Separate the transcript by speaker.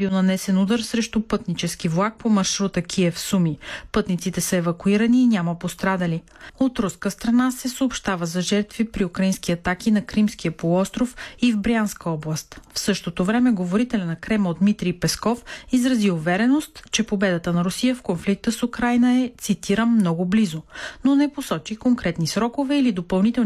Speaker 1: бил нанесен удар срещу пътнически влак по маршрута Киев-Суми. Пътниците са евакуирани и няма пострадали. От руска страна се съобщава за жертви при украински атаки на Кримския полуостров и в Брянска област. В същото време говорителя на Кремъл Дмитрий Песков изрази увереност, че победата на Русия в конфликта с Украйна е, цитирам, много близо, но не посочи конкретни срокове или допълнителни